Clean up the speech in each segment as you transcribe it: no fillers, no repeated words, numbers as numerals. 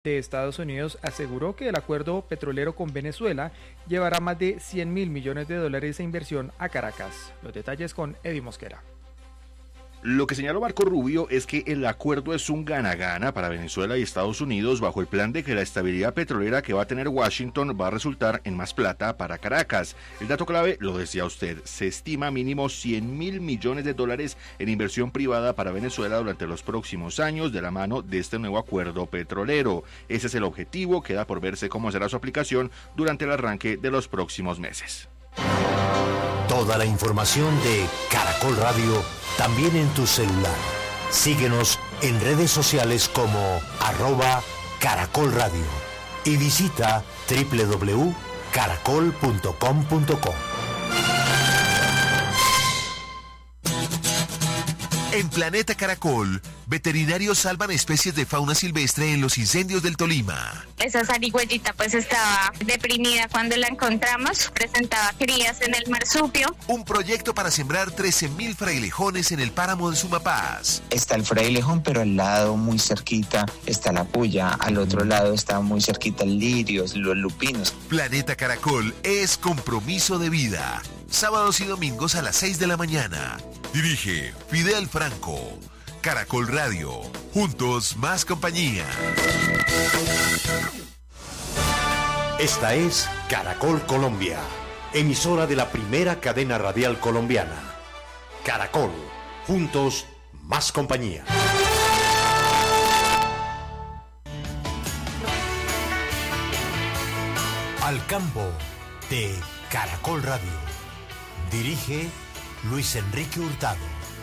de Estados Unidos aseguró que el acuerdo petrolero con Venezuela llevará más de $100.000 millones de inversión a Caracas. Los detalles con Eddie Mosquera. Lo que señaló Marco Rubio es que el acuerdo es un gana-gana para Venezuela y Estados Unidos bajo el plan de que la estabilidad petrolera que va a tener Washington va a resultar en más plata para Caracas. El dato clave, lo decía usted, se estima mínimo $100.000 millones en inversión privada para Venezuela durante los próximos años de la mano de este nuevo acuerdo petrolero. Ese es el objetivo, queda por verse cómo será su aplicación durante el arranque de los próximos meses. Toda la información de Caracol Radio también en tu celular. Síguenos en redes sociales como @Caracol Radio y visita www.caracol.com.co. En Planeta Caracol, veterinarios salvan especies de fauna silvestre en los incendios del Tolima. Esa zarigüeyita pues estaba deprimida cuando la encontramos, presentaba crías en el marsupio. Un proyecto para sembrar 13.000 frailejones en el páramo de Sumapaz. Está el frailejón, pero al lado, muy cerquita, está la puya. Al otro lado está muy cerquita el lirio, los lupinos. Planeta Caracol es compromiso de vida. Sábados y domingos a las 6 de la mañana. Dirige Fidel Franco. Caracol Radio. Juntos más compañía. Esta es Caracol Colombia, emisora de la primera cadena radial colombiana. Caracol. Juntos más compañía. Al campo de Caracol Radio. Dirige Luis Enrique Hurtado.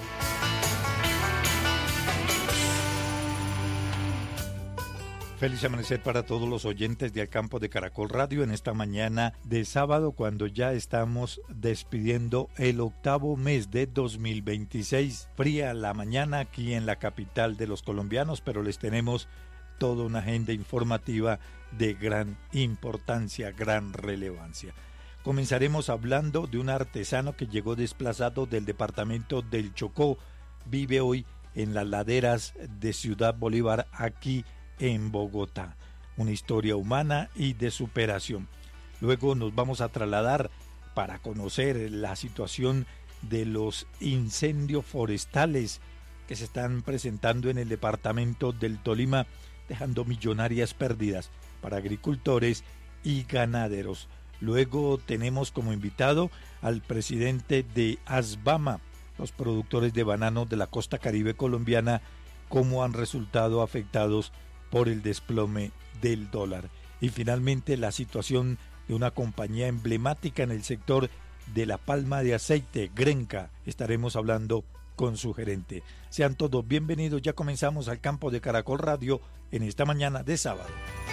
Feliz amanecer para todos los oyentes de Al Campo de Caracol Radio en esta mañana de sábado, cuando ya estamos despidiendo el octavo mes de 2026. Fría la mañana aquí en la capital de los colombianos, pero les tenemos toda una agenda informativa de gran importancia, gran relevancia. Comenzaremos hablando de un artesano que llegó desplazado del departamento del Chocó, vive hoy en las laderas de Ciudad Bolívar, aquí en Bogotá. Una historia humana y de superación. Luego nos vamos a trasladar para conocer la situación de los incendios forestales que se están presentando en el departamento del Tolima, dejando millonarias pérdidas para agricultores y ganaderos. Luego tenemos como invitado al presidente de ASBAMA, los productores de banano de la costa caribe colombiana, cómo han resultado afectados por el desplome del dólar. Y finalmente la situación de una compañía emblemática en el sector de la palma de aceite, Grenca. Estaremos hablando con su gerente. Sean todos bienvenidos, ya comenzamos Al Campo de Caracol Radio en esta mañana de sábado.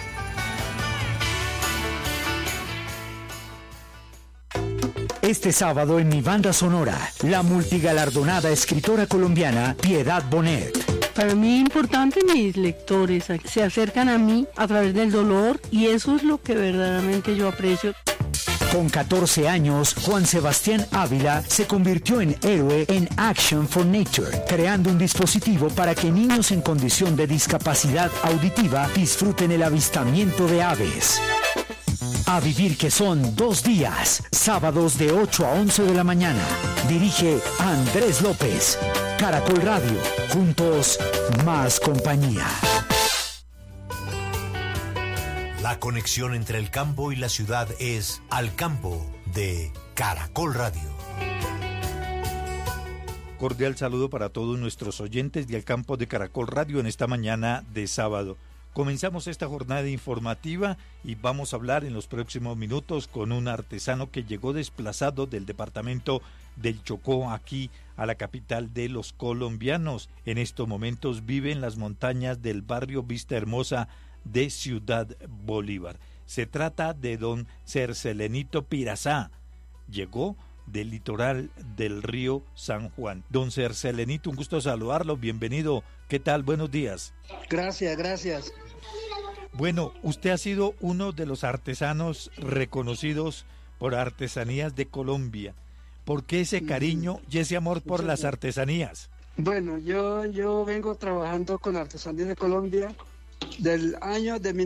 Este sábado en mi banda sonora, la multigalardonada escritora colombiana Piedad Bonet. Para mí es importante, mis lectores se acercan a mí a través del dolor y eso es lo que verdaderamente yo aprecio. Con 14 años, Juan Sebastián Ávila se convirtió en héroe en Action for Nature, creando un dispositivo para que niños en condición de discapacidad auditiva disfruten el avistamiento de aves. A vivir, que son 2 días, sábados de 8 a 11 de la mañana. Dirige Andrés López. Caracol Radio, juntos más compañía. La conexión entre el campo y la ciudad es Al Campo de Caracol Radio. Cordial saludo para todos nuestros oyentes de Al Campo de Caracol Radio en esta mañana de sábado. Comenzamos esta jornada informativa y vamos a hablar en los próximos minutos con un artesano que llegó desplazado del departamento del Chocó aquí a la capital de los colombianos. En estos momentos vive en las montañas del barrio Vista Hermosa de Ciudad Bolívar. Se trata de don Cercelenito Pirazá. Llegó del litoral del río San Juan. Don Cercelenito, un gusto saludarlo, bienvenido. ¿Qué tal? Buenos días. Gracias. Bueno, usted ha sido uno de los artesanos reconocidos por Artesanías de Colombia. ¿Por qué ese cariño y ese amor por las artesanías? Bueno, yo vengo trabajando con Artesanías de Colombia del año de